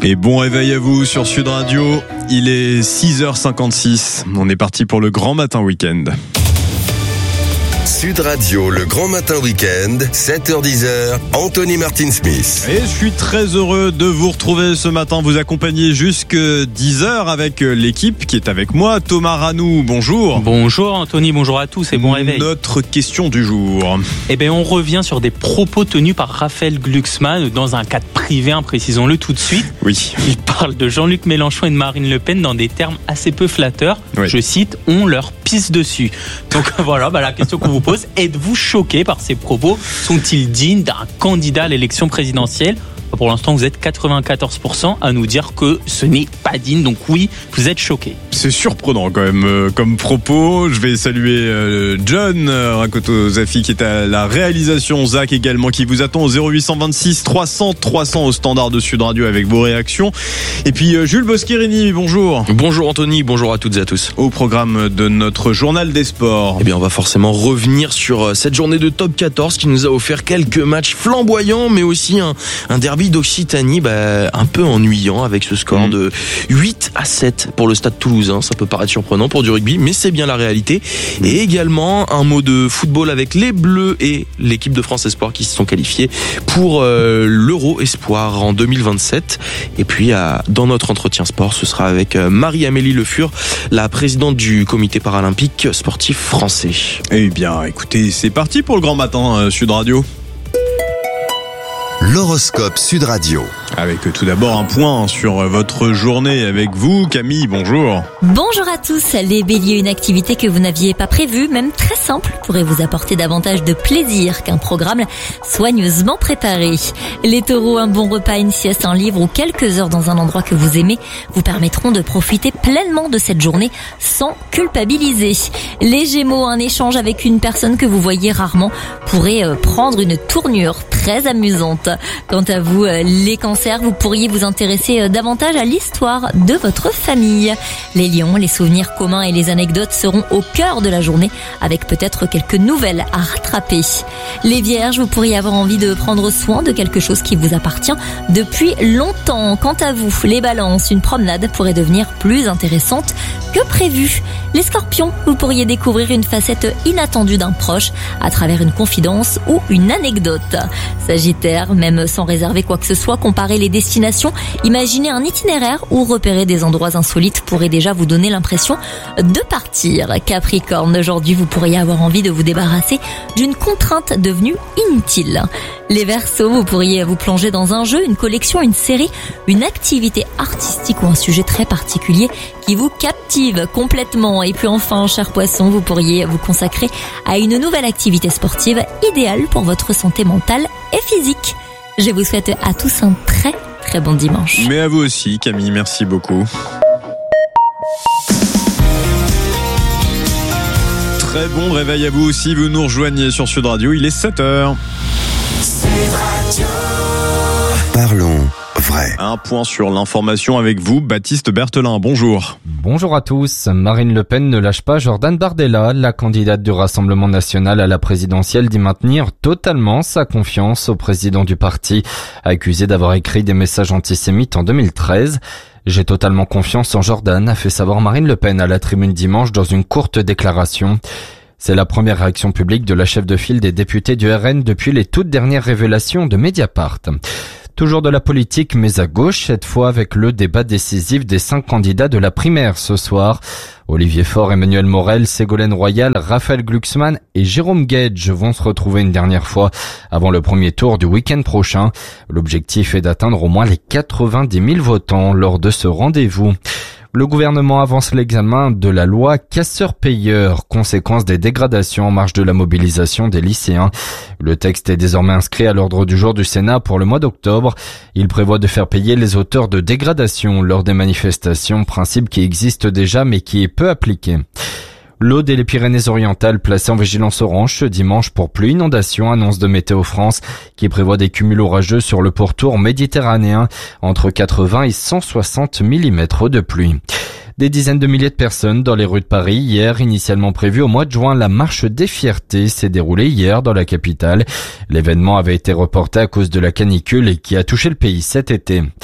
Et bon réveil à vous sur Sud Radio, il est 6h56, on est parti pour le grand matin week-end. Sud Radio, le grand matin week-end, 7h-10h, Anthony Martin Smith. Et je suis très heureux de vous retrouver ce matin, vous accompagner jusque 10h avec l'équipe qui est avec moi. Thomas Ranou, bonjour. Bonjour Anthony, bonjour à tous et bon réveil. Notre question du jour. Eh bien, on revient sur des propos tenus par Raphaël Glucksmann dans un cadre privé, précisons-le tout de suite. Oui. Il parle de Jean-Luc Mélenchon et de Marine Le Pen dans des termes assez peu flatteurs. Oui. Je cite, on leur pisse dessus. Donc voilà, la question qu'on vous pose, êtes-vous choqué par ces propos? Sont-ils dignes d'un candidat à l'élection présidentielle? Pour l'instant, vous êtes 94% à nous dire que ce n'est pas digne. Donc oui, vous êtes choqués. C'est surprenant quand même comme propos. Je vais saluer John Rakoto Zafi qui est à la réalisation, Zach également qui vous attend au 0826 300 300 au standard de Sud Radio avec vos réactions. Et puis Jules Boscherini, bonjour. Bonjour Anthony, bonjour à toutes et à tous. Au programme de notre journal des sports. Eh bien, on va forcément revenir sur cette journée de top 14 qui nous a offert quelques matchs flamboyants, mais aussi un derby d'Occitanie un peu ennuyant avec ce score de 8-7 pour le Stade Toulousain. Ça peut paraître surprenant pour du rugby, mais c'est bien la réalité. Et également un mot de football avec les Bleus et l'équipe de France Espoir qui se sont qualifiés pour l'Euro Espoir en 2027. Et puis dans notre entretien sport, ce sera avec Marie-Amélie Le Fur, la présidente du comité paralympique sportif français. Eh bien, écoutez, c'est parti pour le grand matin Sud Radio. L'horoscope Sud Radio. Avec tout d'abord un point sur votre journée avec vous, Camille, bonjour. Bonjour à tous, les béliers, une activité que vous n'aviez pas prévue, même très simple, pourrait vous apporter davantage de plaisir qu'un programme soigneusement préparé. Les taureaux, un bon repas, une sieste, un livre ou quelques heures dans un endroit que vous aimez vous permettront de profiter pleinement de cette journée sans culpabiliser. Les gémeaux, un échange avec une personne que vous voyez rarement pourrait prendre une tournure très amusante. Quant à vous, les cancers, vous pourriez vous intéresser davantage à l'histoire de votre famille. Les lions, les souvenirs communs et les anecdotes seront au cœur de la journée, avec peut-être quelques nouvelles à rattraper. Les vierges, vous pourriez avoir envie de prendre soin de quelque chose qui vous appartient depuis longtemps. Quant à vous, les balances, une promenade pourrait devenir plus intéressante que prévu. Les scorpions, vous pourriez découvrir une facette inattendue d'un proche à travers une confidence ou une anecdote. Sagittaire, même sans réserver quoi que ce soit, comparer les destinations, imaginer un itinéraire ou repérer des endroits insolites pourrait déjà vous donner l'impression de partir. Capricorne, aujourd'hui vous pourriez avoir envie de vous débarrasser d'une contrainte devenue inutile. Les Verseaux, vous pourriez vous plonger dans un jeu, une collection, une série, une activité artistique ou un sujet très particulier qui vous captive complètement. Et puis enfin, cher Poisson, vous pourriez vous consacrer à une nouvelle activité sportive idéale pour votre santé mentale et physique. Je vous souhaite à tous un très très bon dimanche. Mais à vous aussi, Camille, merci beaucoup. Très bon réveil à vous aussi, vous nous rejoignez sur Sud Radio, il est 7h. Parlons vrai. Un point sur l'information avec vous, Baptiste Berthelin, bonjour. Bonjour à tous. Marine Le Pen ne lâche pas Jordan Bardella. La candidate du Rassemblement national à la présidentielle dit maintenir totalement sa confiance au président du parti, accusé d'avoir écrit des messages antisémites en 2013. J'ai totalement confiance en Jordan, a fait savoir Marine Le Pen à la tribune dimanche dans une courte déclaration. C'est la première réaction publique de la chef de file des députés du RN depuis les toutes dernières révélations de Mediapart. Toujours de la politique, mais à gauche, cette fois avec le débat décisif des 5 candidats de la primaire ce soir. Olivier Faure, Emmanuel Morel, Ségolène Royal, Raphaël Glucksmann et Jérôme Guedj vont se retrouver une dernière fois avant le premier tour du week-end prochain. L'objectif est d'atteindre au moins les 90 000 votants lors de ce rendez-vous. Le gouvernement avance l'examen de la loi casseurs-payeurs, conséquence des dégradations en marge de la mobilisation des lycéens. Le texte est désormais inscrit à l'ordre du jour du Sénat pour le mois d'octobre. Il prévoit de faire payer les auteurs de dégradations lors des manifestations, principe qui existe déjà mais qui est peu appliqué. L'Aude et les Pyrénées-Orientales placées en vigilance orange ce dimanche pour pluie inondation, annonce de Météo France qui prévoit des cumuls orageux sur le pourtour méditerranéen entre 80 et 160 mm de pluie. Des dizaines de milliers de personnes dans les rues de Paris. Hier, initialement prévu au mois de juin, la marche des fiertés s'est déroulée hier dans la capitale. L'événement avait été reporté à cause de la canicule et qui a touché le pays cet été.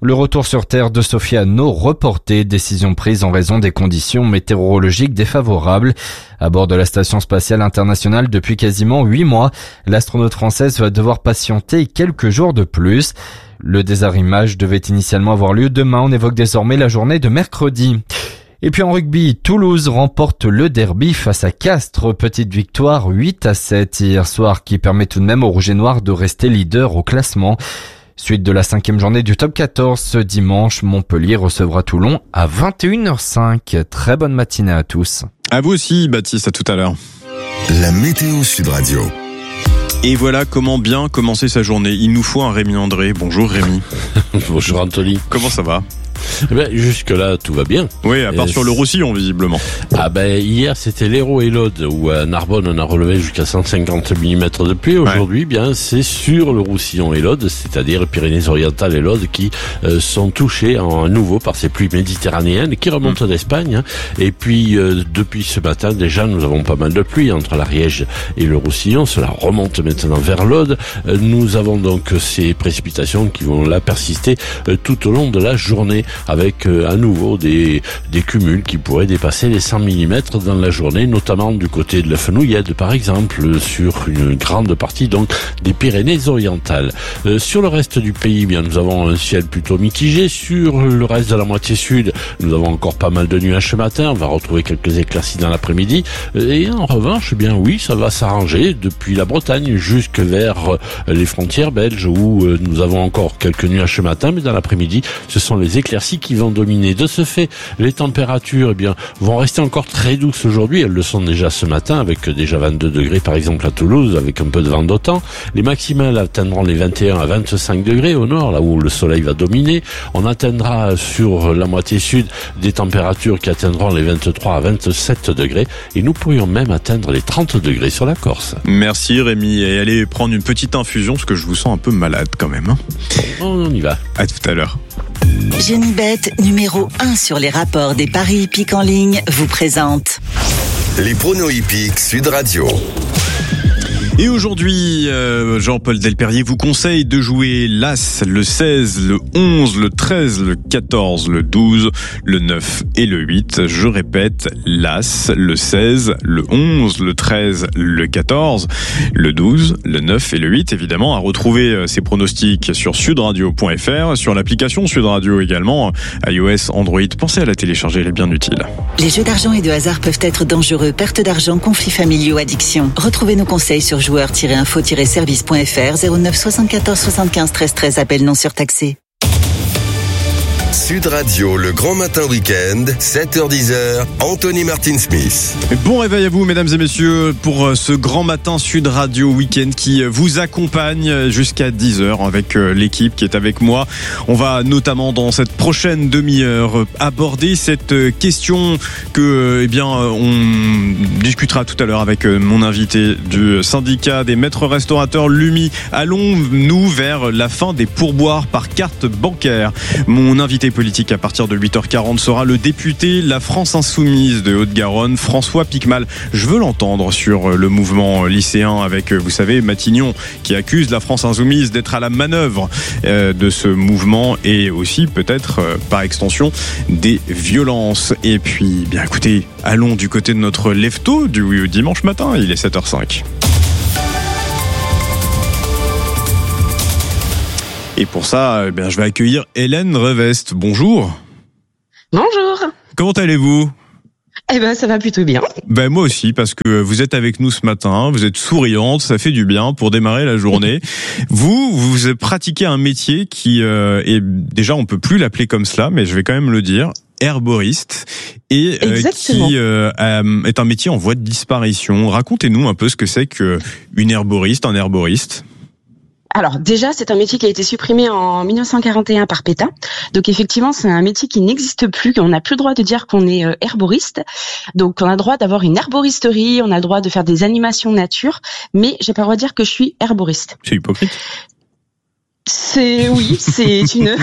Le retour sur Terre de Sophia Anno reporté, décision prise en raison des conditions météorologiques défavorables. À bord de la Station Spatiale Internationale depuis quasiment 8 mois, l'astronaute française va devoir patienter quelques jours de plus. Le désarrimage devait initialement avoir lieu demain, on évoque désormais la journée de mercredi. Et puis en rugby, Toulouse remporte le derby face à Castres. Petite victoire 8-7 hier soir qui permet tout de même aux Rouges et Noirs de rester leader au classement. Suite de la 5e journée du top 14 ce dimanche, Montpellier recevra Toulon à 21h05. Très bonne matinée à tous. À vous aussi, Baptiste, à tout à l'heure. La météo Sud Radio. Et voilà comment bien commencer sa journée. Il nous faut un Rémi André. Bonjour Rémi. Bonjour Anthony. Comment ça va ? Eh ben, jusque-là, tout va bien. Oui, à part sur le Roussillon, visiblement. Ah ben, hier, c'était l'Hérault et l'Aude, où à Narbonne, on a relevé jusqu'à 150 mm de pluie. Aujourd'hui, bien, c'est sur le Roussillon et l'Aude, c'est-à-dire Pyrénées-Orientales et l'Aude, qui sont touchés à nouveau par ces pluies méditerranéennes qui remontent d'Espagne. Hein. Et puis, depuis ce matin, déjà, nous avons pas mal de pluie entre l'Ariège et le Roussillon. Cela remonte maintenant vers l'Aude. Nous avons donc ces précipitations qui vont là persister tout au long de la journée, avec à nouveau des cumuls qui pourraient dépasser les 100 mm dans la journée, notamment du côté de la Fenouillade par exemple, sur une grande partie donc des Pyrénées-Orientales. Sur le reste du pays, bien, nous avons un ciel plutôt mitigé. Sur le reste de la moitié sud, nous avons encore pas mal de nuages ce matin. On va retrouver quelques éclaircies dans l'après-midi. Et en revanche, eh bien oui, ça va s'arranger depuis la Bretagne jusque vers les frontières belges où nous avons encore quelques nuages ce matin, mais dans l'après-midi, ce sont les éclaircies qui vont dominer. De ce fait, les températures eh bien, vont rester encore très douces aujourd'hui. Elles le sont déjà ce matin avec déjà 22 degrés par exemple à Toulouse avec un peu de vent d'automne. Les maximales atteindront les 21 à 25 degrés au nord, là où le soleil va dominer. On atteindra sur la moitié sud des températures qui atteindront les 23 à 27 degrés et nous pourrions même atteindre les 30 degrés sur la Corse. Merci Rémi. Et allez prendre une petite infusion parce que je vous sens un peu malade quand même. Hein. On y va. À tout à l'heure. Genibet, numéro 1 sur les rapports des paris hippiques en ligne, vous présente Les pronos hippiques Sud Radio. Et aujourd'hui, Jean-Paul Delperrier vous conseille de jouer l'As, le 16, le 11, le 13, le 14, le 12, le 9 et le 8. Je répète, l'As, le 16, le 11, le 13, le 14, le 12, le 9 et le 8. Évidemment, à retrouver ces pronostics sur sudradio.fr, sur l'application Sud Radio également, iOS, Android. Pensez à la télécharger, elle est bien utile. Les jeux d'argent et de hasard peuvent être dangereux. Perte d'argent, conflits familiaux, addiction. Retrouvez nos conseils sur joueurs-info-service.fr 09 74 75 13 13. Appel non surtaxé. Sud Radio, le grand matin week-end, 7h-10h, Anthony Martin Smith. Bon réveil à vous, mesdames et messieurs, pour ce grand matin Sud Radio week-end qui vous accompagne jusqu'à 10h avec l'équipe qui est avec moi. On va notamment dans cette prochaine demi-heure aborder cette question que, eh bien, on discutera tout à l'heure avec mon invité du syndicat des maîtres restaurateurs Lumi. Allons-nous vers la fin des pourboires par carte bancaire? Mon invité politique à partir de 8h40 sera le député La France Insoumise de Haute-Garonne, François Piquemal. Je veux l'entendre sur le mouvement lycéen avec, vous savez, Matignon qui accuse La France Insoumise d'être à la manœuvre de ce mouvement et aussi peut-être par extension des violences. Et puis, bien écoutez, allons du côté de notre lève-tôt du dimanche matin, il est 7h05. Et pour ça, je vais accueillir Hélène Revest. Bonjour. Bonjour. Comment allez-vous ? Ça va plutôt bien. Moi aussi, parce que vous êtes avec nous ce matin, vous êtes souriante, ça fait du bien pour démarrer la journée. Vous pratiquez un métier qui est déjà, on peut plus l'appeler comme cela, mais je vais quand même le dire, herboriste, et qui est un métier en voie de disparition. Racontez-nous un peu ce que c'est qu'une herboriste, un herboriste. Alors déjà, c'est un métier qui a été supprimé en 1941 par Pétain. Donc effectivement, c'est un métier qui n'existe plus, qu'on n'a plus le droit de dire qu'on est herboriste. Donc on a le droit d'avoir une herboristerie, on a le droit de faire des animations nature, mais j'ai pas le droit de dire que je suis herboriste. C'est hypocrite. C'est une...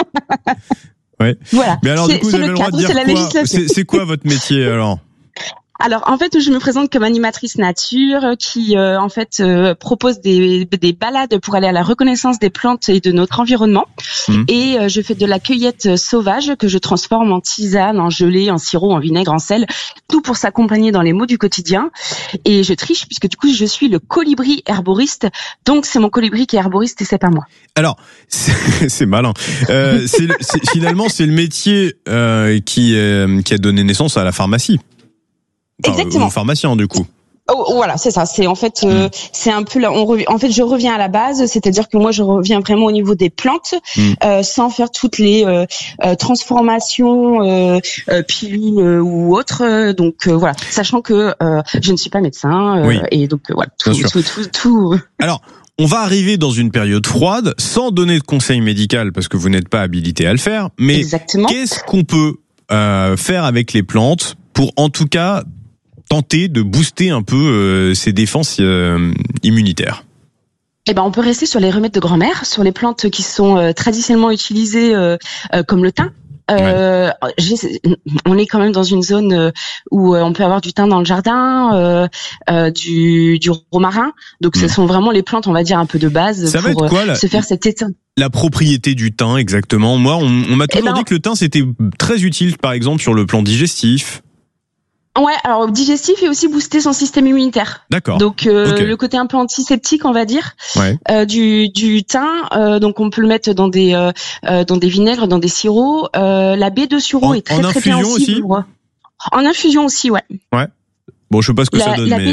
Ouais. Voilà. Mais alors du coup, vous avez le droit de dire c'est la législation. C'est quoi votre métier alors ? Alors en fait, je me présente comme animatrice nature qui propose des balades pour aller à la reconnaissance des plantes et de notre environnement. Et je fais de la cueillette sauvage que je transforme en tisane, en gelée, en sirop, en vinaigre, en sel, tout pour s'accompagner dans les maux du quotidien. Et je triche puisque du coup je suis le colibri herboriste. Donc c'est mon colibri qui est herboriste et c'est pas moi. Alors c'est malin. Finalement c'est le métier qui a donné naissance à la pharmacie. Enfin, exactement. Au pharmacien du coup. Oh, voilà, c'est ça. C'est en fait, c'est un peu là. En fait, je reviens à la base, c'est-à-dire que moi, je reviens vraiment au niveau des plantes, sans faire toutes les transformations, pilules ou autres. Donc voilà, sachant que je ne suis pas médecin, et donc voilà, tout. Alors. On va arriver dans une période froide, sans donner de conseil médical parce que vous n'êtes pas habilité à le faire. Mais exactement. Qu'est-ce qu'on peut faire avec les plantes pour, en tout cas, tenter de booster un peu ses défenses immunitaires? Eh ben, on peut rester sur les remèdes de grand-mère, sur les plantes qui sont traditionnellement utilisées comme le thym. On est quand même dans une zone où on peut avoir du thym dans le jardin, du romarin. Donc, ce sont vraiment les plantes, on va dire, un peu de base ça pour se faire cet étain. La propriété du thym, exactement. Moi, on m'a toujours dit que le thym, c'était très utile, par exemple, sur le plan digestif. Ouais, alors digestif et aussi booster son système immunitaire. D'accord. Donc le côté un peu antiseptique, on va dire, du thym. Donc on peut le mettre dans des vinaigres, dans des sirops. La baie de sureau est très très bien aussi. En infusion aussi, ouais. Ouais. Bon, je sais pas ce que ça donne, mais.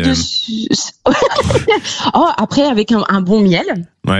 Après avec un bon miel. Ouais.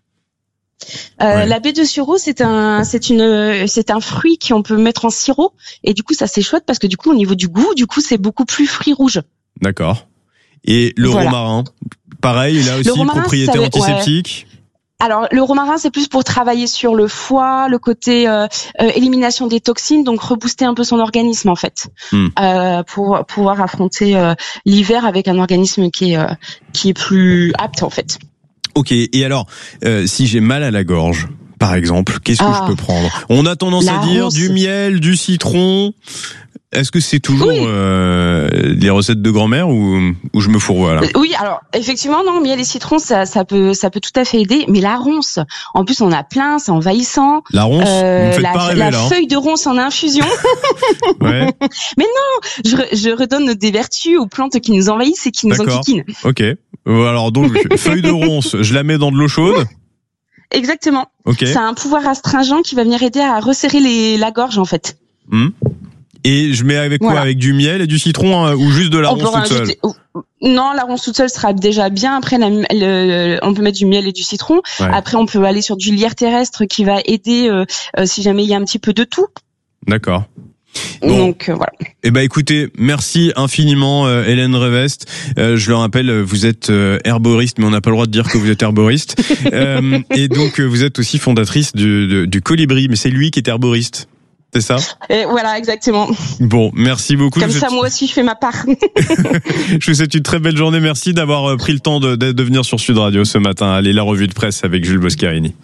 La baie de sureau, c'est un fruit qu'on peut mettre en sirop et du coup ça c'est chouette parce que du coup au niveau du goût, c'est beaucoup plus fruit rouge. D'accord. Et le romarin, pareil, il a aussi propriété antiseptique. Ouais. Alors le romarin c'est plus pour travailler sur le foie, le côté élimination des toxines, donc rebooster un peu son organisme en fait, pour pouvoir affronter l'hiver avec un organisme qui est plus apte en fait. Ok, et alors, si j'ai mal à la gorge, par exemple, qu'est-ce que je peux prendre? On a tendance à dire du miel, du citron. Est-ce que c'est toujours les recettes de grand-mère ou je me fourvoie là? Oui, alors effectivement non, miel et citron ça peut tout à fait aider, mais la ronce, en plus on a plein, c'est envahissant. La ronce, vous me faites pas rêver, la là, feuille de ronce en infusion. Ouais. Mais non, je redonne des vertus aux plantes qui nous envahissent et qui nous enquiquinent. Ok. Alors donc feuille de ronce, je la mets dans de l'eau chaude. Exactement. Okay. Ça a un pouvoir astringent qui va venir aider à resserrer la gorge en fait. Et je mets avec quoi? Avec du miel et du citron ou juste de la ronce toute seule? Non, la ronce toute seule sera déjà bien. Après, on peut mettre du miel et du citron. Ouais. Après, on peut aller sur du lierre terrestre qui va aider si jamais il y a un petit peu de tout. D'accord. Bon. Donc voilà. Eh ben écoutez, merci infiniment Hélène Revest. Je le rappelle, vous êtes herboriste, mais on n'a pas le droit de dire que vous êtes herboriste. Et donc vous êtes aussi fondatrice du Colibri, mais c'est lui qui est herboriste. C'est ça? Et voilà, exactement. Bon, merci beaucoup. Comme ça, moi aussi, je fais ma part. Je vous souhaite une très belle journée. Merci d'avoir pris le temps de venir sur Sud Radio ce matin. Allez, la revue de presse avec Jules Boscarini.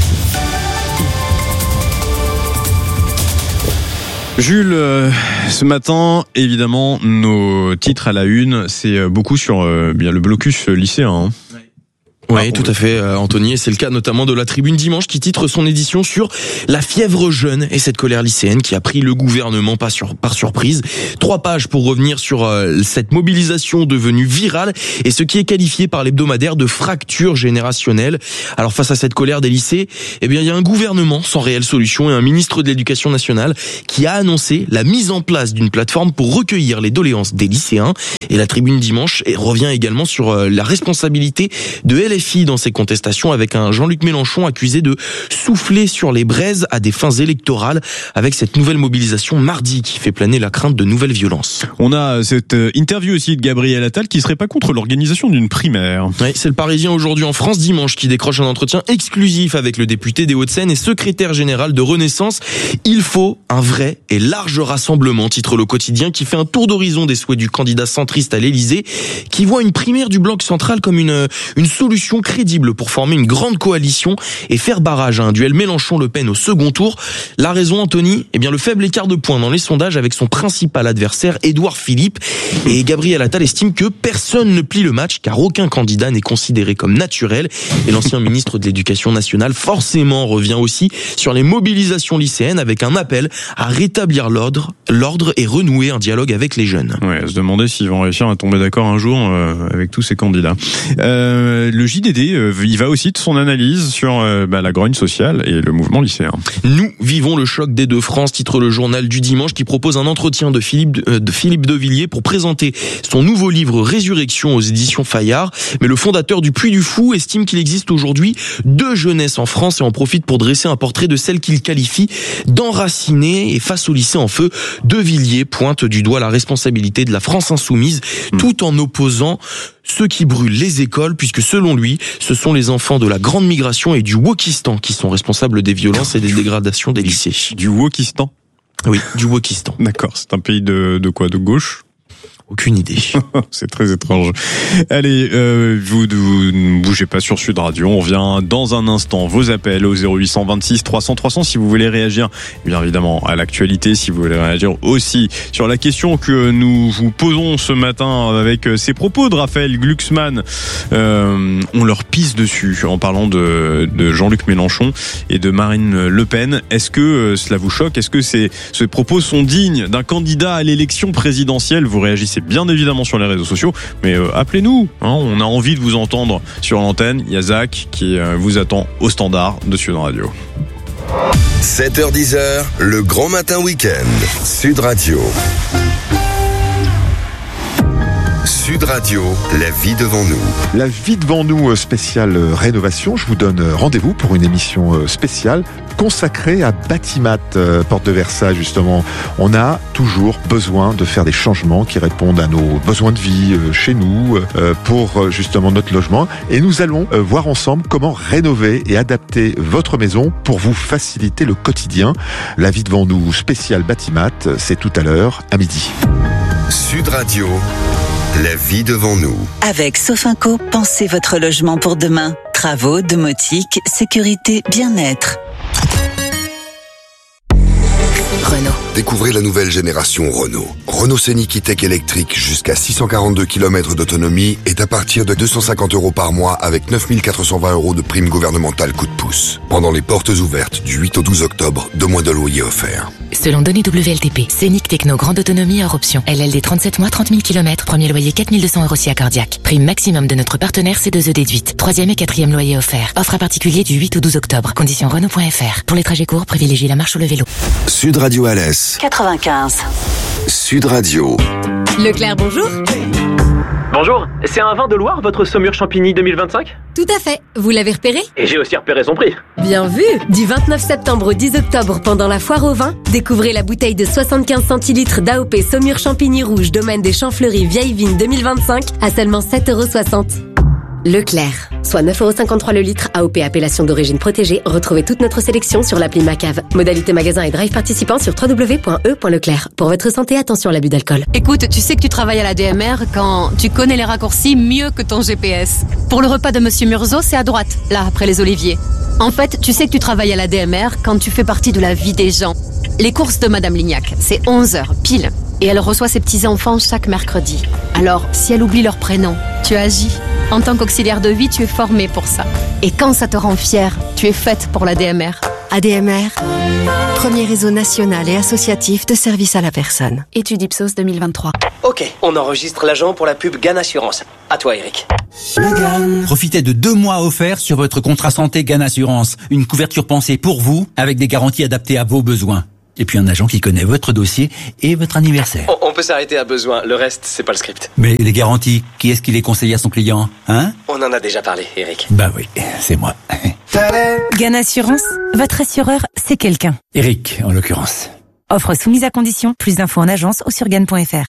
Jules, ce matin, évidemment, nos titres à la une, c'est beaucoup sur bien le blocus lycéen. Hein. Oui, tout à fait, Anthony. Et c'est le cas notamment de la Tribune Dimanche qui titre son édition sur la fièvre jeune et cette colère lycéenne qui a pris le gouvernement par surprise. 3 pages pour revenir sur cette mobilisation devenue virale et ce qui est qualifié par l'hebdomadaire de fracture générationnelle. Alors face à cette colère des lycées, eh bien il y a un gouvernement sans réelle solution et un ministre de l'Éducation nationale qui a annoncé la mise en place d'une plateforme pour recueillir les doléances des lycéens. Et la Tribune Dimanche revient également sur la responsabilité de LFI dans ces contestations avec un Jean-Luc Mélenchon accusé de souffler sur les braises à des fins électorales avec cette nouvelle mobilisation mardi qui fait planer la crainte de nouvelles violences. On a cette interview aussi de Gabriel Attal qui serait pas contre l'organisation d'une primaire. Oui, c'est le Parisien aujourd'hui en France dimanche qui décroche un entretien exclusif avec le député des Hauts-de-Seine et secrétaire général de Renaissance. Il faut un vrai et large rassemblement, titre le quotidien qui fait un tour d'horizon des souhaits du candidat centriste à l'Élysée qui voit une primaire du bloc central comme une solution solution crédible pour former une grande coalition et faire barrage à un duel Mélenchon-Le Pen au second tour. La raison, Anthony, eh bien le faible écart de points dans les sondages avec son principal adversaire, Édouard Philippe. Et Gabriel Attal estime que personne ne plie le match car aucun candidat n'est considéré comme naturel. Et l'ancien ministre de l'Éducation nationale forcément revient aussi sur les mobilisations lycéennes avec un appel à rétablir l'ordre et renouer un dialogue avec les jeunes. Ouais, à se demander s'ils vont réussir à tomber d'accord un jour avec tous ces candidats. Le JDD, il va aussi de son analyse sur la grogne sociale et le mouvement lycéen. Nous vivons le choc des deux France, titre le journal du dimanche qui propose un entretien de Philippe de Villiers pour présenter son nouveau livre Résurrection aux éditions Fayard. Mais le fondateur du Puy du Fou estime qu'il existe aujourd'hui 2 jeunesses en France et en profite pour dresser un portrait de celle qu'il qualifie d'enracinée. Et face au lycée en feu, De Villiers pointe du doigt la responsabilité de la France insoumise tout en opposant ceux qui brûlent les écoles, puisque selon lui, ce sont les enfants de la grande migration et du Wokistan qui sont responsables des violences et des dégradations des lycées. Du Wokistan ? Oui, du Wokistan. D'accord, c'est un pays de quoi ? De gauche ? Aucune idée. C'est très étrange. Allez, vous ne bougez pas sur Sud Radio. On revient dans un instant. Vos appels au 0826 300 300 si vous voulez réagir, bien évidemment, à l'actualité. Si vous voulez réagir aussi sur la question que nous vous posons ce matin avec ces propos de Raphaël Glucksmann. On leur pisse dessus en parlant de Jean-Luc Mélenchon et de Marine Le Pen. Est-ce que cela vous choque ? Est-ce que ces propos sont dignes d'un candidat à l'élection présidentielle ? Vous réagissez bien évidemment sur les réseaux sociaux, mais appelez-nous, on a envie de vous entendre sur l'antenne. Il y a Zach qui vous attend au standard de Sud Radio. 7h-10h, le grand matin week-end. Sud Radio. Sud Radio, la vie devant nous. La vie devant nous, spéciale rénovation. Je vous donne rendez-vous pour une émission spéciale consacrée à Batimat, porte de Versailles justement. On a toujours besoin de faire des changements qui répondent à nos besoins de vie chez nous pour justement notre logement. Et nous allons voir ensemble comment rénover et adapter votre maison pour vous faciliter le quotidien. La vie devant nous, spéciale Batimat, c'est tout à l'heure à midi. Sud Radio. La vie devant nous. Avec Sofinco, pensez votre logement pour demain. Travaux, domotique, sécurité, bien-être. Renault. Découvrez la nouvelle génération Renault. Renault Scénic E-Tech électrique jusqu'à 642 km d'autonomie est à partir de 250 € par mois avec 9 420 € de prime gouvernementale coup de pouce. Pendant les portes ouvertes du 8 au 12 octobre, 2 mois de loyer offerts. Selon données WLTP, Scénic Techno grande autonomie hors option. LLD 37 mois, 30 000 km, premier loyer 4 200 € si accordiaque. Prime maximum de notre partenaire C2E déduite. 3e et 4e loyer offert. Offre à particulier du 8 au 12 octobre. Conditions Renault.fr. Pour les trajets courts, privilégiez la marche ou le vélo. Sud Radio Alès. 95. Sud Radio. Leclerc, bonjour. Bonjour, c'est un vin de Loire, votre Saumur Champigny 2025 ? Tout à fait, vous l'avez repéré ? Et j'ai aussi repéré son prix. Bien vu. Du 29 septembre au 10 octobre, pendant la foire au vin, découvrez la bouteille de 75 centilitres d'AOP Saumur Champigny Rouge, domaine des Champs-Fleuris, Vieille Vigne 2025, à seulement 7,60 €. Leclerc, soit 9,53 € le litre, AOP appellation d'origine protégée. Retrouvez toute notre sélection sur l'appli Macave. Modalité magasin et drive participant sur www.e.leclerc. Pour votre santé, attention à l'abus d'alcool. Écoute, tu sais que tu travailles à la DMR quand tu connais les raccourcis mieux que ton GPS. Pour le repas de Monsieur Murzo, c'est à droite, là, après les oliviers. En fait, tu sais que tu travailles à la DMR quand tu fais partie de la vie des gens. Les courses de Madame Lignac, c'est 11h, pile. Et elle reçoit ses petits-enfants chaque mercredi. Alors, si elle oublie leur prénom, tu agis. En tant qu'auxiliaire de vie, tu es formé pour ça. Et quand ça te rend fier, tu es faite pour la DMR. ADMR, premier réseau national et associatif de services à la personne. Étude Ipsos 2023. Ok, on enregistre l'agent pour la pub GAN Assurance. À toi, Eric. Profitez de 2 mois offerts sur votre contrat santé GAN Assurance. Une couverture pensée pour vous, avec des garanties adaptées à vos besoins. Et puis un agent qui connaît votre dossier et votre anniversaire. On peut s'arrêter à besoin, le reste, c'est pas le script. Mais les garanties, qui est-ce qui les conseille à son client, hein? On en a déjà parlé, Eric. Bah oui, c'est moi. GAN Assurance, votre assureur, c'est quelqu'un. Eric, en l'occurrence. Offre soumise à condition, plus d'infos en agence ou sur GAN.fr.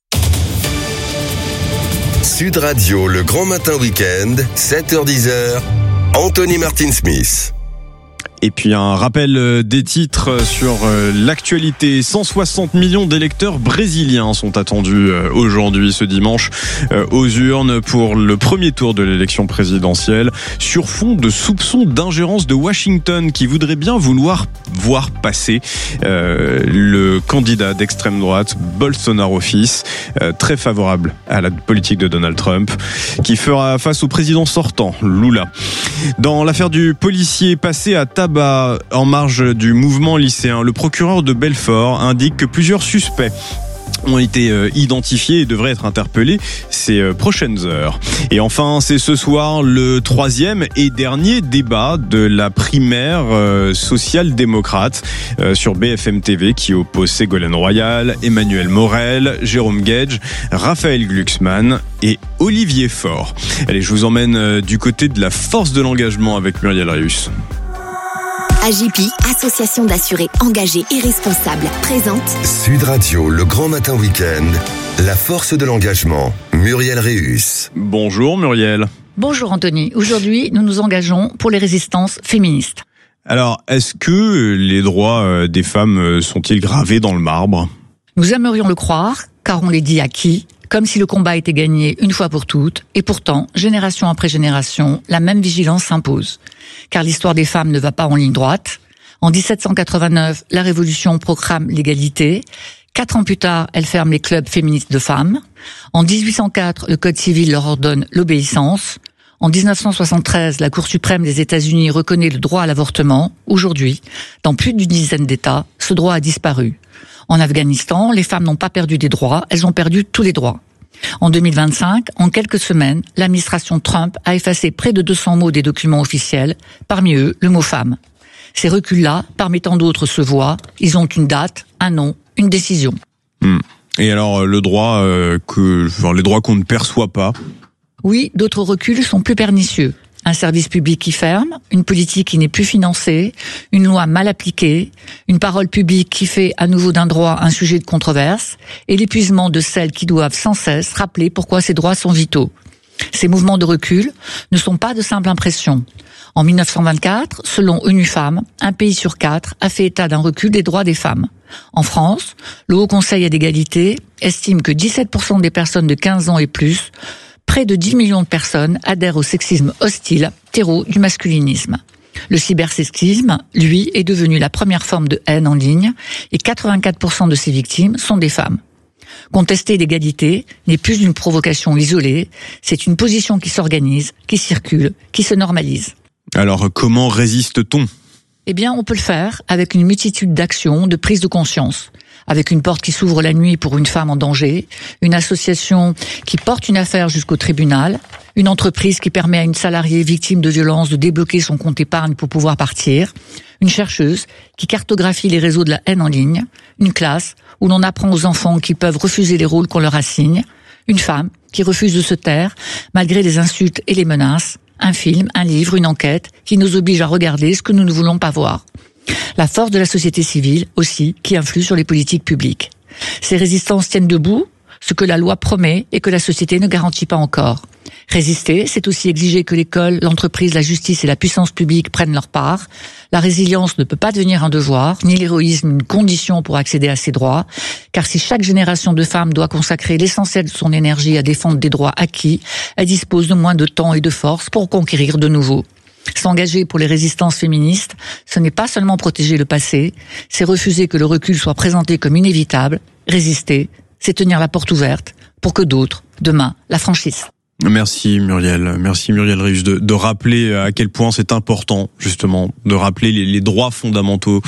Sud Radio, le grand matin week-end, 7h-10h, Anthony Martin Smith. Et puis un rappel des titres sur l'actualité. 160 millions d'électeurs brésiliens sont attendus aujourd'hui, ce dimanche, aux urnes pour le premier tour de l'élection présidentielle, sur fond de soupçons d'ingérence de Washington qui voudrait bien vouloir voir passer le candidat d'extrême droite, Bolsonaro fils, très favorable à la politique de Donald Trump, qui fera face au président sortant, Lula. Dans l'affaire du policier passé à tabac en marge du mouvement lycéen, le procureur de Belfort indique que plusieurs suspects ont été identifiés et devraient être interpellés ces prochaines heures. Et enfin, c'est ce soir le troisième et dernier débat de la primaire social-démocrate sur BFM TV qui oppose Ségolène Royal, Emmanuel Morel, Jérôme Guedj, Raphaël Glucksmann et Olivier Faure. Allez, je vous emmène du côté de la force de l'engagement avec Muriel Réus. AJP, association d'assurés engagés et responsables, présente Sud Radio, le grand matin week-end, la force de l'engagement, Muriel Réus. Bonjour Muriel. Bonjour Anthony. Aujourd'hui, nous nous engageons pour les résistances féministes. Alors, est-ce que les droits des femmes sont-ils gravés dans le marbre ? Nous aimerions le croire, car on les dit acquis, comme si le combat était gagné une fois pour toutes, et pourtant, génération après génération, la même vigilance s'impose. Car l'histoire des femmes ne va pas en ligne droite. En 1789, la Révolution proclame l'égalité. 4 ans plus tard, elle ferme les clubs féministes de femmes. En 1804, le Code civil leur ordonne l'obéissance. En 1973, la Cour suprême des États-Unis reconnaît le droit à l'avortement. Aujourd'hui, dans plus d'une dizaine d'États, ce droit a disparu. En Afghanistan, les femmes n'ont pas perdu des droits, elles ont perdu tous les droits. En 2025, en quelques semaines, l'administration Trump a effacé près de 200 mots des documents officiels, parmi eux le mot femme. Ces reculs-là, parmi tant d'autres, se voient, ils ont une date, un nom, une décision. Et alors, les droits qu'on ne perçoit pas? Oui, d'autres reculs sont plus pernicieux. Un service public qui ferme, une politique qui n'est plus financée, une loi mal appliquée, une parole publique qui fait à nouveau d'un droit un sujet de controverse, et l'épuisement de celles qui doivent sans cesse rappeler pourquoi ces droits sont vitaux. Ces mouvements de recul ne sont pas de simples impressions. En 1924, selon ONU Femmes, un pays sur 4 a fait état d'un recul des droits des femmes. En France, le Haut Conseil à l'égalité estime que 17% des personnes de 15 ans et plus, près de 10 millions de personnes adhèrent au sexisme hostile, terreau du masculinisme. Le cybersexisme, lui, est devenu la première forme de haine en ligne et 84% de ses victimes sont des femmes. Contester l'égalité n'est plus une provocation isolée, c'est une position qui s'organise, qui circule, qui se normalise. Alors, comment résiste-t-on ? Eh bien, on peut le faire avec une multitude d'actions, de prise de conscience. Avec une porte qui s'ouvre la nuit pour une femme en danger, une association qui porte une affaire jusqu'au tribunal, une entreprise qui permet à une salariée victime de violence de débloquer son compte épargne pour pouvoir partir, une chercheuse qui cartographie les réseaux de la haine en ligne, une classe où l'on apprend aux enfants qu'ils peuvent refuser les rôles qu'on leur assigne, une femme qui refuse de se taire malgré les insultes et les menaces, un film, un livre, une enquête qui nous oblige à regarder ce que nous ne voulons pas voir. La force de la société civile aussi, qui influe sur les politiques publiques. Ces résistances tiennent debout ce que la loi promet et que la société ne garantit pas encore. Résister, c'est aussi exiger que l'école, l'entreprise, la justice et la puissance publique prennent leur part. La résilience ne peut pas devenir un devoir, ni l'héroïsme une condition pour accéder à ces droits, car si chaque génération de femmes doit consacrer l'essentiel de son énergie à défendre des droits acquis, elle dispose de moins de temps et de force pour conquérir de nouveaux. S'engager pour les résistances féministes, ce n'est pas seulement protéger le passé, c'est refuser que le recul soit présenté comme inévitable. Résister, c'est tenir la porte ouverte pour que d'autres, demain, la franchissent. Merci Muriel Réus de rappeler à quel point c'est important, justement, de rappeler les droits fondamentaux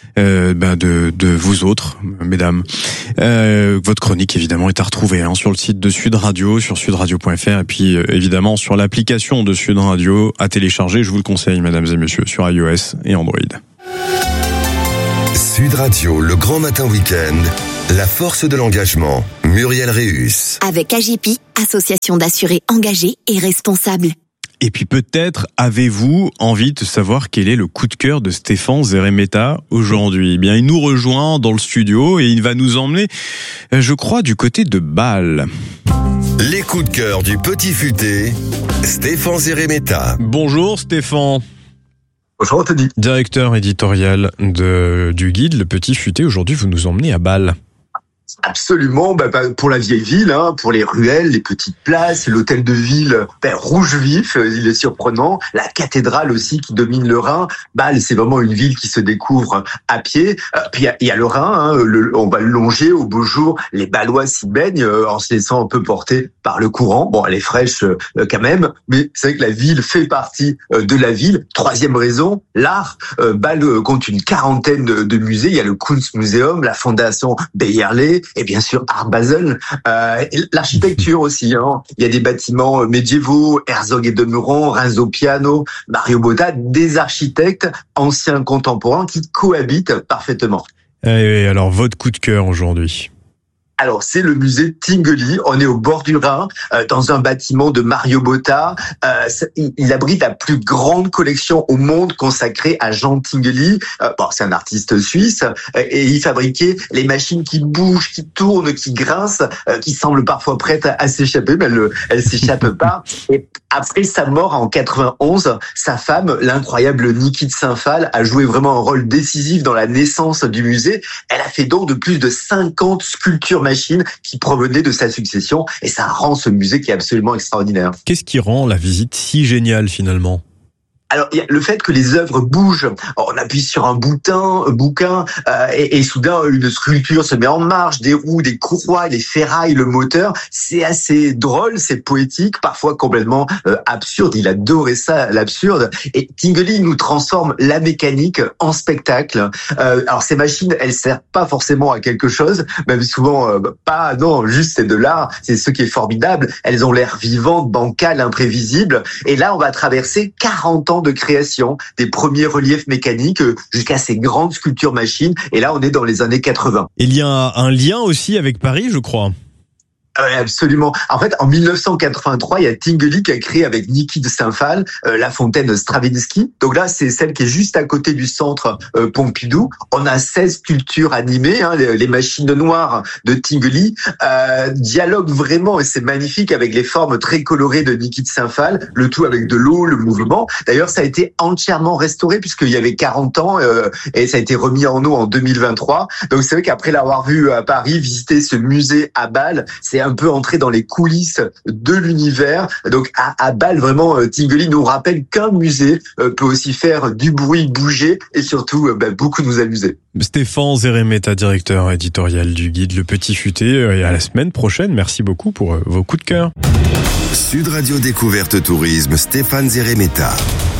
de vous autres, mesdames. Votre chronique, évidemment, est à retrouver sur le site de Sud Radio, sur sudradio.fr, et puis évidemment sur l'application de Sud Radio à télécharger, je vous le conseille, mesdames et messieurs, sur iOS et Android. Sud Radio, le grand matin week-end, la force de l'engagement, Muriel Réus. avec AJP, association d'assurés engagés et responsables. Et puis peut-être avez-vous envie de savoir quel est le coup de cœur de Stéphane Zeremeta aujourd'hui. Eh bien, il nous rejoint dans le studio et il va nous emmener, je crois, du côté de Bâle. Les coups de cœur du petit futé, Stéphane Zeremeta. Bonjour Stéphane. Bonjour Anthony. Directeur éditorial du guide Le Petit Futé. Aujourd'hui, vous nous emmenez à Bâle. Absolument, pour la vieille ville, pour les ruelles, les petites places, l'hôtel de ville rouge vif, il est surprenant, la cathédrale aussi qui domine le Rhin. Bâle, c'est vraiment une ville qui se découvre à pied. Puis il y a le Rhin, on va le longer au beau jour. Les Bâlois s'y baignent en se laissant un peu porter par le courant. Bon, elle est fraîche quand même, mais c'est vrai que la ville fait partie de la ville. Troisième raison, l'art. Bâle compte une quarantaine de musées. Il y a le Kunstmuseum, la Fondation Bayerlé, et bien sûr Art Basel, l'architecture aussi. Il y a des bâtiments médiévaux, Herzog et de Meuron, Renzo Piano, Mario Botta, des architectes anciens contemporains qui cohabitent parfaitement. Et alors, votre coup de cœur aujourd'hui? Alors, c'est le musée Tinguely. On est au bord du Rhin, dans un bâtiment de Mario Botta. Il abrite la plus grande collection au monde consacrée à Jean Tinguely. C'est un artiste suisse et il fabriquait les machines qui bougent, qui tournent, qui grincent, qui semblent parfois prêtes à s'échapper, mais elles s'échappent pas. Et après sa mort en 91, sa femme, l'incroyable Niki de Saint-Phal, a joué vraiment un rôle décisif dans la naissance du musée. Elle a fait don de plus de 50 sculptures machines qui provenaient de sa succession, et ça rend ce musée qui est absolument extraordinaire. Qu'est-ce qui rend la visite si géniale finalement ? Alors, il y a le fait que les œuvres bougent. On appuie sur un bouquin, et soudain, une sculpture se met en marche, des roues, des courroies, les ferrailles, le moteur. C'est assez drôle, c'est poétique, parfois complètement absurde. Il adorait ça, l'absurde. Et Tinguely nous transforme la mécanique en spectacle. Alors, ces machines, elles servent pas forcément à quelque chose, même souvent pas, non, juste c'est de l'art. C'est ce qui est formidable. Elles ont l'air vivantes, bancales, imprévisibles. Et là, on va traverser 40 ans de création, des premiers reliefs mécaniques jusqu'à ces grandes sculptures machines. Et là, on est dans les années 80. Il y a un lien aussi avec Paris, je crois. Absolument. En fait, en 1983, il y a Tinguely qui a créé avec Niki de Saint-Phal la fontaine Stravinsky. Donc là, c'est celle qui est juste à côté du centre Pompidou. On a 16 sculptures animées, les machines noires de Tinguely dialoguent vraiment, et c'est magnifique, avec les formes très colorées de Niki de Saint-Phal, le tout avec de l'eau, le mouvement. D'ailleurs, ça a été entièrement restauré puisqu'il y avait 40 ans et ça a été remis en eau en 2023. Donc c'est vrai qu'après l'avoir vu à Paris, visiter ce musée à Bâle, c'est un peu entrer dans les coulisses de l'univers. Donc à Bâle, vraiment, Tinguely nous rappelle qu'un musée peut aussi faire du bruit, bouger et surtout beaucoup nous amuser. Stéphane Zeremeta, directeur éditorial du guide Le Petit Futé, et à la semaine prochaine. Merci beaucoup pour vos coups de cœur. Sud Radio Découverte Tourisme, Stéphane Zeremeta.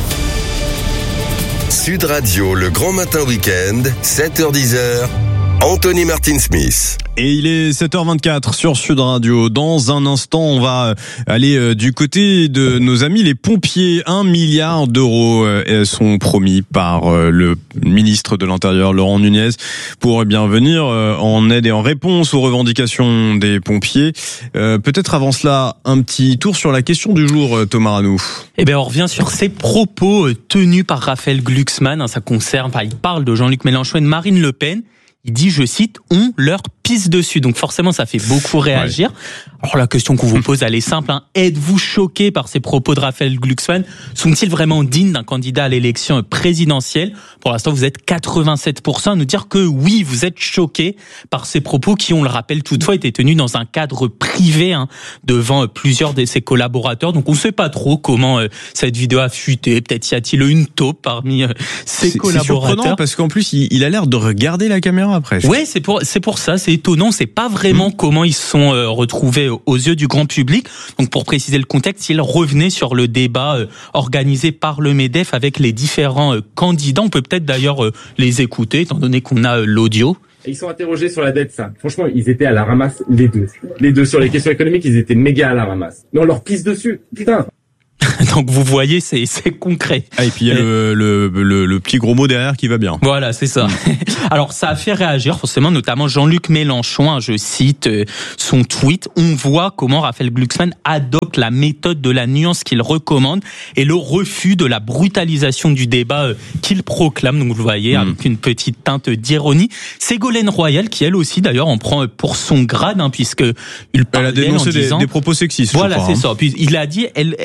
Sud Radio, le grand matin week-end, 7h-10h, Anthony Martin-Smith. Et il est 7h24 sur Sud Radio. Dans un instant, on va aller du côté de nos amis les pompiers. 1 milliard d'euros sont promis par le ministre de l'Intérieur, Laurent Nunez, pour venir en aide et en réponse aux revendications des pompiers. Peut-être avant cela, un petit tour sur la question du jour, Thomas Ranou. On revient sur ces propos tenus par Raphaël Glucksmann. Ça concerne, il parle de Jean-Luc Mélenchon et de Marine Le Pen. Il dit, je cite, « on leur pisse dessus ». Donc forcément, ça fait beaucoup réagir. Ouais. Alors la question qu'on vous pose, elle est simple. Êtes-vous choqué par ces propos de Raphaël Glucksmann ? Sont-ils vraiment dignes d'un candidat à l'élection présidentielle ? Pour l'instant, vous êtes 87% à nous dire que oui, vous êtes choqués par ces propos qui, on le rappelle toutefois, étaient tenus dans un cadre privé devant plusieurs de ses collaborateurs. Donc on ne sait pas trop comment cette vidéo a fuité. Peut-être y a-t-il une taupe parmi ses collaborateurs. C'est surprenant parce qu'en plus, il a l'air de regarder la caméra après. Oui, c'est pour ça, c'est étonnant. On sait pas vraiment comment ils se sont retrouvés aux yeux du grand public. Donc pour préciser le contexte, il revenait sur le débat organisé par le MEDEF avec les différents candidats. On peut peut-être d'ailleurs les écouter, étant donné qu'on a l'audio. Ils sont interrogés sur la dette, ça. Franchement, ils étaient à la ramasse, les deux. Les deux sur les questions économiques, ils étaient méga à la ramasse. Mais on leur pisse dessus. Putain. Donc vous voyez, c'est concret. Ah, et puis il y a le petit gros mot derrière qui va bien. Voilà, c'est ça. Alors ça a fait réagir forcément, notamment Jean-Luc Mélenchon. Je cite son tweet. On voit comment Raphaël Glucksmann adopte la méthode de la nuance qu'il recommande et le refus de la brutalisation du débat qu'il proclame. Donc vous le voyez, avec une petite teinte d'ironie. Ségolène Royal, qui elle aussi d'ailleurs en prend pour son grade, puisque il parle elle a dénoncé des propos sexistes. Voilà, c'est ça. Puis il a dit, elle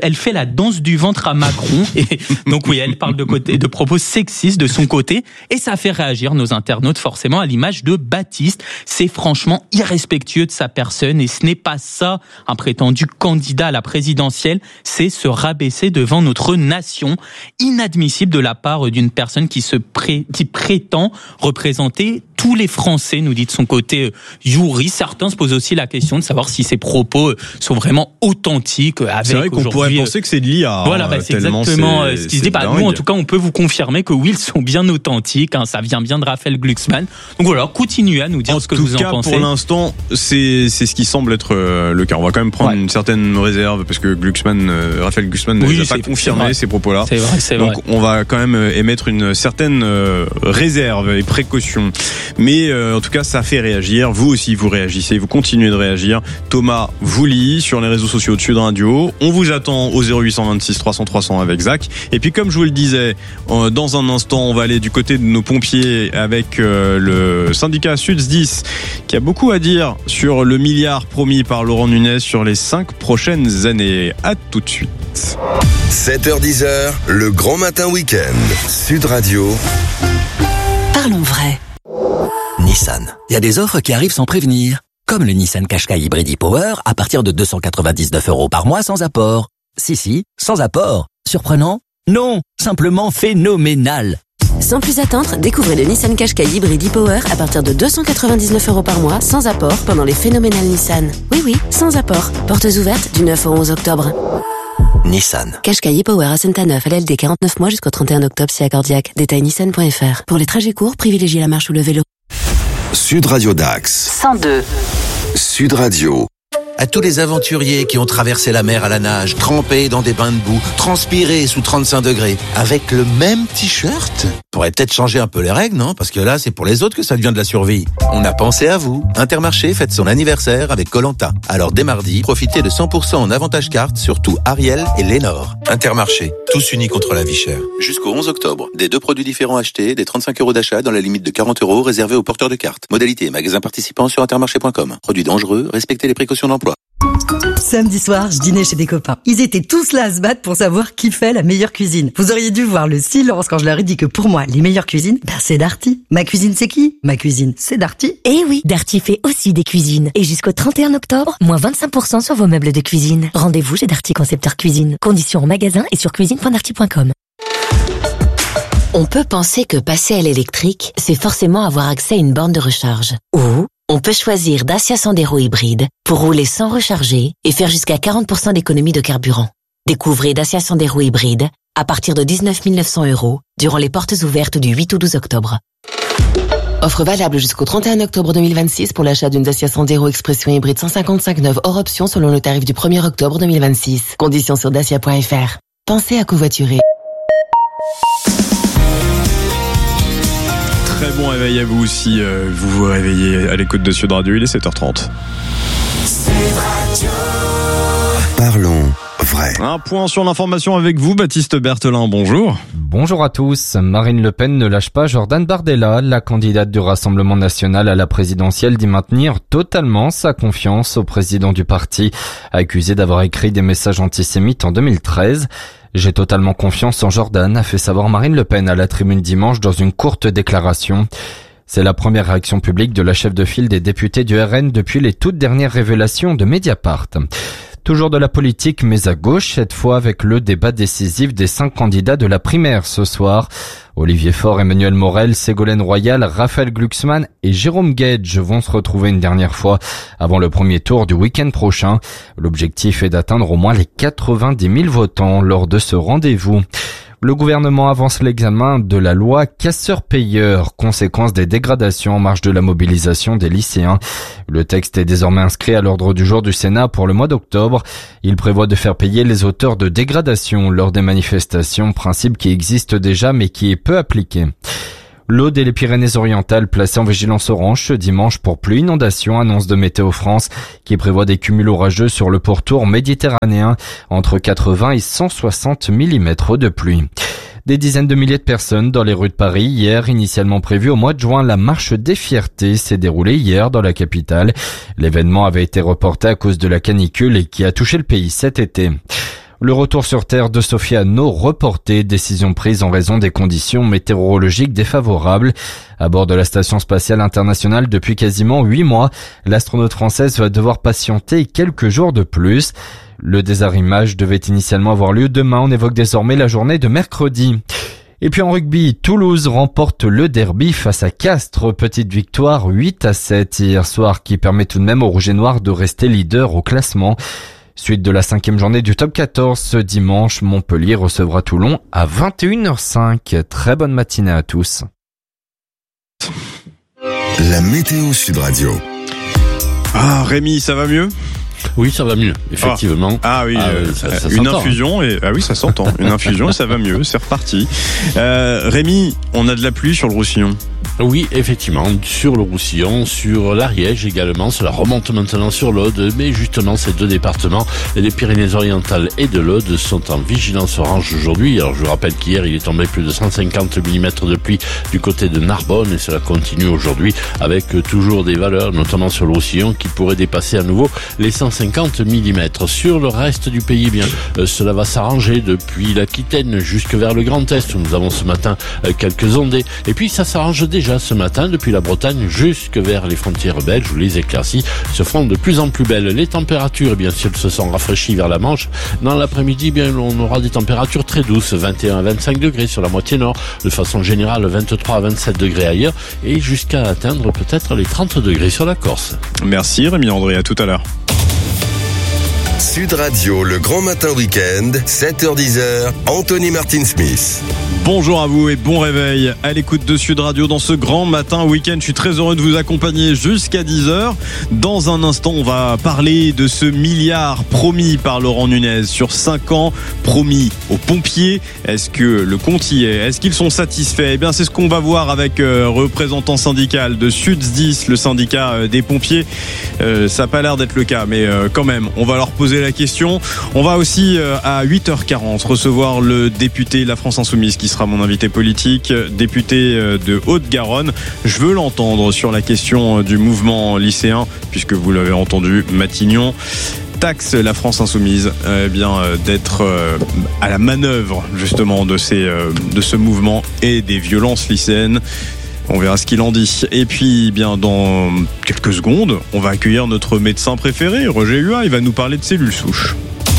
elle fait la danse du ventre à Macron. Et donc oui, elle parle de propos sexistes de son côté. Et ça fait réagir nos internautes forcément à l'image de Baptiste. C'est franchement irrespectueux de sa personne. Et ce n'est pas ça, un prétendu candidat à la présidentielle. C'est se rabaisser devant notre nation. Inadmissible de la part d'une personne qui prétend représenter tous les Français, nous dit de son côté Yuri. Certains se posent aussi la question de savoir si ces propos sont vraiment authentiques. C'est vrai qu'on pourrait penser que c'est de l'IA. Voilà, c'est exactement ce qu'il se dit. Nous, en tout cas, on peut vous confirmer que oui, ils sont bien authentiques. Ça vient bien de Raphaël Glucksmann. Donc voilà, continuez à nous dire ce que vous en pensez. Pour l'instant, c'est ce qui semble être le cas. On va quand même prendre une certaine réserve parce que Raphaël Glucksmann n'a pas confirmé ces propos-là. C'est vrai. Donc on va quand même émettre une certaine réserve et précaution. Mais en tout cas, ça fait réagir. Vous aussi, vous réagissez, vous continuez de réagir. Thomas vous lit sur les réseaux sociaux de Sud Radio. On vous attend au 0826 300 300 avec Zach. Et puis, comme je vous le disais, dans un instant, on va aller du côté de nos pompiers avec le syndicat SUDS10 qui a beaucoup à dire sur le milliard promis par Laurent Nunez sur les 5 prochaines années. À tout de suite. 7h-10h, le grand matin week-end. Sud Radio. Parlons vrai. Nissan. Il y a des offres qui arrivent sans prévenir. Comme le Nissan Qashqai Hybrid e-Power à partir de 299 € par mois sans apport. Si, sans apport. Surprenant? Non, simplement phénoménal. Sans plus attendre, découvrez le Nissan Qashqai Hybrid e-Power à partir de 299 € par mois sans apport pendant les phénoménales Nissan. Oui, sans apport. Portes ouvertes du 9 au 11 octobre. Nissan. Qashqai e-Power à Saint-Aneuf, LLD 49 mois jusqu'au 31 octobre si accordiaque. Détail nissan.fr. Pour les trajets courts, privilégiez la marche ou le vélo. Sud Radio Dax. 102. Sud Radio. À tous les aventuriers qui ont traversé la mer à la nage, trempés dans des bains de boue, transpirés sous 35 degrés, avec le même t-shirt. Faudrait peut-être changer un peu les règles, non? Parce que là, c'est pour les autres que ça devient de la survie. On a pensé à vous. Intermarché fête son anniversaire avec Koh-Lanta. Alors dès mardi, profitez de 100% en avantage carte sur tout Ariel et Lénore. Intermarché, tous unis contre la vie chère. Jusqu'au 11 octobre, des 2 produits différents achetés, des 35 € d'achat dans la limite de 40 € réservés aux porteurs de cartes. Modalité et magasins participants sur intermarché.com. Produits dangereux, respectez les précautions d'emploi. Samedi soir, je dînais chez des copains. Ils étaient tous là à se battre pour savoir qui fait la meilleure cuisine. Vous auriez dû voir le silence quand je leur ai dit que pour moi, les meilleures cuisines, c'est Darty. Ma cuisine, c'est qui? Ma cuisine, c'est Darty. Eh oui, Darty fait aussi des cuisines. Et jusqu'au 31 octobre, moins 25% sur vos meubles de cuisine. Rendez-vous chez Darty Concepteur Cuisine. Conditions en magasin et sur cuisine.darty.com. On peut penser que passer à l'électrique, c'est forcément avoir accès à une borne de recharge. Ou on peut choisir Dacia Sandero hybride pour rouler sans recharger et faire jusqu'à 40% d'économie de carburant. Découvrez Dacia Sandero hybride à partir de 19 900 € durant les portes ouvertes du 8 au 12 octobre. Offre valable jusqu'au 31 octobre 2026 pour l'achat d'une Dacia Sandero Expression hybride 155 neuve hors option selon le tarif du 1er octobre 2026. Conditions sur dacia.fr. Pensez à covoiturer. Très bon réveil à vous aussi. Vous vous réveillez à l'écoute de Sud Radio. Il est 7h30. Parlons vrai. Un point sur l'information avec vous, Baptiste Berthelin. Bonjour. Bonjour à tous. Marine Le Pen ne lâche pas Jordan Bardella. La candidate du Rassemblement national à la présidentielle dit maintenir totalement sa confiance au président du parti, accusé d'avoir écrit des messages antisémites en 2013. J'ai totalement confiance en Jordan, a fait savoir Marine Le Pen à la tribune dimanche dans une courte déclaration. C'est la première réaction publique de la chef de file des députés du RN depuis les toutes dernières révélations de Mediapart. Toujours de la politique, mais à gauche, cette fois avec le débat décisif des 5 candidats de la primaire ce soir. Olivier Faure, Emmanuel Morel, Ségolène Royal, Raphaël Glucksmann et Jérôme Guedj vont se retrouver une dernière fois avant le premier tour du week-end prochain. L'objectif est d'atteindre au moins les 90 000 votants lors de ce rendez-vous. Le gouvernement avance l'examen de la loi casseurs-payeurs, conséquence des dégradations en marge de la mobilisation des lycéens. Le texte est désormais inscrit à l'ordre du jour du Sénat pour le mois d'octobre. Il prévoit de faire payer les auteurs de dégradations lors des manifestations, principe qui existe déjà mais qui est peu appliqué. L'Aude et les Pyrénées-Orientales placées en vigilance orange ce dimanche pour pluie inondation, annonce de Météo France qui prévoit des cumuls orageux sur le pourtour méditerranéen entre 80 et 160 mm de pluie. Des dizaines de milliers de personnes dans les rues de Paris. Hier, initialement prévu au mois de juin, la marche des fiertés s'est déroulée hier dans la capitale. L'événement avait été reporté à cause de la canicule et qui a touché le pays cet été. Le retour sur Terre de Sofiano reporté, décision prise en raison des conditions météorologiques défavorables. À bord de la Station Spatiale Internationale depuis quasiment 8 mois, l'astronaute française va devoir patienter quelques jours de plus. Le désarrimage devait initialement avoir lieu demain, on évoque désormais la journée de mercredi. Et puis en rugby, Toulouse remporte le derby face à Castres. Petite victoire 8-7 hier soir qui permet tout de même aux Rouges et Noirs de rester leader au classement. Suite de la 5e journée du top 14, ce dimanche, Montpellier recevra Toulon à 21h05. Très bonne matinée à tous. La météo Sud Radio. Ah, Rémi, ça va mieux ? Oui, ça va mieux, effectivement. Ah oui, ça une s'entend, infusion et oui, ça s'entend. Une infusion et ça va mieux, c'est reparti. Rémi, on a de la pluie sur le Roussillon. Oui, effectivement, sur le Roussillon, sur l'Ariège également, cela remonte maintenant sur l'Aude, mais justement ces deux départements, les Pyrénées-Orientales et de l'Aude, sont en vigilance orange aujourd'hui. Alors je vous rappelle qu'hier il est tombé plus de 150 mm de pluie du côté de Narbonne et cela continue aujourd'hui avec toujours des valeurs, notamment sur le Roussillon, qui pourraient dépasser à nouveau les 150 mm. Sur le reste du pays, bien, cela va s'arranger depuis l'Aquitaine jusque vers le Grand Est où nous avons ce matin quelques ondées. Et puis ça s'arrange déjà ce matin depuis la Bretagne jusque vers les frontières belges où les éclaircies se font de plus en plus belles. Les températures, bien sûr, se sont rafraîchies vers la Manche. Dans l'après-midi, bien, on aura des températures très douces, 21 à 25 degrés sur la moitié nord, de façon générale 23 à 27 degrés ailleurs et jusqu'à atteindre peut-être les 30 degrés sur la Corse. Merci Rémi André, à tout à l'heure. Sud Radio, le grand matin week-end, 7h-10h, Anthony Martin-Smith. Bonjour à vous et bon réveil à l'écoute de Sud Radio dans ce grand matin week-end. Je suis très heureux de vous accompagner jusqu'à 10h. Dans un instant, on va parler de ce milliard promis par Laurent Nunez sur 5 ans, promis aux pompiers. Est-ce que le compte y est ? Est-ce qu'ils sont satisfaits ? Eh bien, c'est ce qu'on va voir avec représentant syndical de SUDS10, le syndicat des pompiers. Ça n'a pas l'air d'être le cas, mais quand même, on va leur poser la question. On va aussi à 8h40 recevoir le député La France Insoumise qui sera mon invité politique, député de Haute-Garonne. Je veux l'entendre sur la question du mouvement lycéen, puisque vous l'avez entendu, Matignon taxe La France Insoumise d'être à la manœuvre justement de ce mouvement et des violences lycéennes. On verra ce qu'il en dit. Et puis, bien, dans quelques secondes, on va accueillir notre médecin préféré, Roger Huat. Il va nous parler de cellules souches.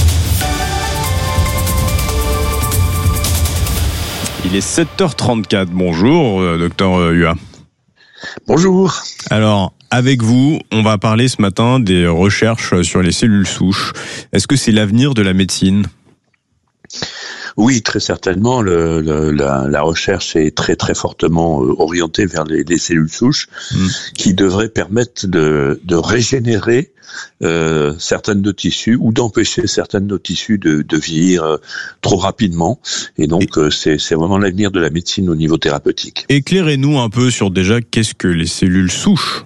Il est 7h34. Bonjour, docteur Huat. Bonjour. Alors, avec vous, on va parler ce matin des recherches sur les cellules souches. Est-ce que c'est l'avenir de la médecine ? Oui, très certainement. La recherche est très très fortement orientée vers les cellules souches qui devraient permettre de régénérer certaines de tissus ou d'empêcher certaines de tissus de vieillir trop rapidement. Et donc c'est vraiment l'avenir de la médecine au niveau thérapeutique. Éclairez-nous un peu sur déjà qu'est-ce que les cellules souches.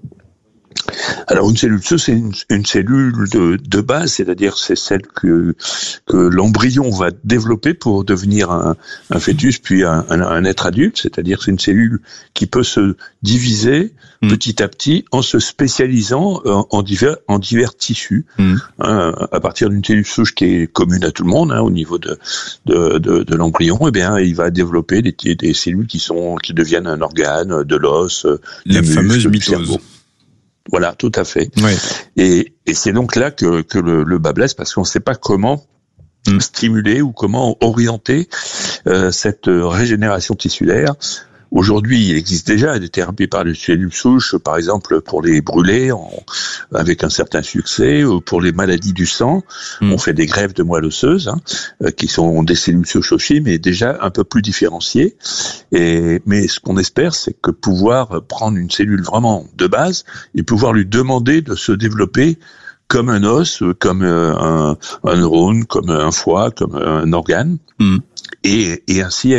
Alors une cellule souche, c'est une cellule de base, c'est-à-dire c'est celle que l'embryon va développer pour devenir un fœtus puis un être adulte, c'est-à-dire c'est une cellule qui peut se diviser petit à petit en se spécialisant en divers tissus. À partir d'une cellule souche qui est commune à tout le monde, au niveau de l'embryon, eh bien il va développer des cellules qui deviennent un organe, de l'os, la fameuse mitose. Voilà, tout à fait. Oui. Et c'est donc là que le bas blesse, parce qu'on ne sait pas comment stimuler ou comment orienter cette régénération tissulaire. Aujourd'hui, il existe déjà des thérapies par les cellules souches, par exemple pour les brûlés, avec un certain succès, ou pour les maladies du sang. On fait des greffes de moelle osseuse, qui sont des cellules souches aussi, mais déjà un peu plus différenciées. Mais ce qu'on espère, c'est que pouvoir prendre une cellule vraiment de base et pouvoir lui demander de se développer comme un os, comme un neurone, comme un foie, comme un organe. Et ainsi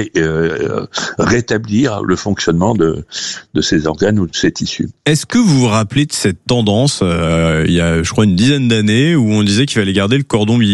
rétablir le fonctionnement de ces organes ou de ces tissus. Est-ce que vous vous rappelez de cette tendance, il y a, je crois, une dizaine d'années, où on disait qu'il fallait garder le cordon ombilical